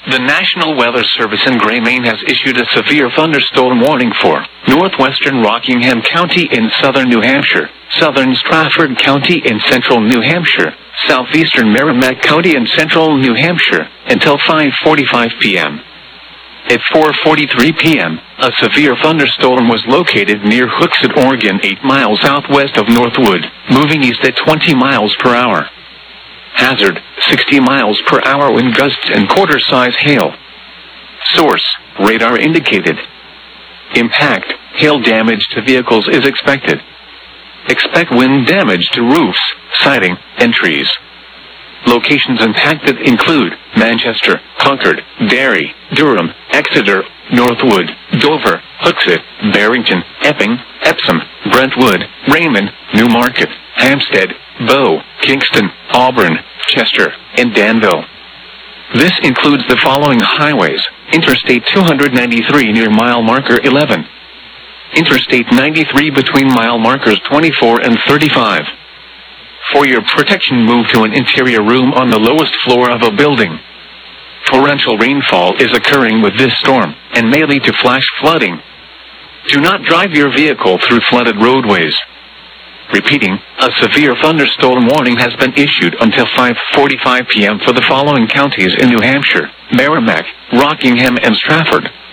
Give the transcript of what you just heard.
The National Weather Service in Gray, Maine has issued a severe thunderstorm warning for northwestern Rockingham County in southern New Hampshire, southern Strafford County in central New Hampshire, southeastern Merrimack County in central New Hampshire, until 5:45 p.m. At 4:43 p.m., a severe thunderstorm was located near Hooksett, Oregon, 8 miles southwest of Northwood, moving east at 20 miles per hour. Hazard, 60 miles per hour wind gusts and quarter-size hail. Source, radar indicated. Impact, hail damage to vehicles is expected. Expect wind damage to roofs, siding, and trees. Locations impacted include Manchester, Concord, Derry, Durham, Exeter, Northwood, Dover, Hooksett, Barrington, Epping, Epsom, Brentwood, Raymond, Newmarket, Hampstead, Bow, Kingston, Auburn, Chester, and Danville. This includes the following highways: Interstate 293 near mile marker 11. Interstate 93 between mile markers 24 and 35. For your protection, move to an interior room on the lowest floor of a building. Torrential rainfall is occurring with this storm, and may lead to flash flooding. Do not drive your vehicle through flooded roadways. Repeating, a severe thunderstorm warning has been issued until 5:45 p.m. for the following counties in New Hampshire: Merrimack, Rockingham, and Strafford.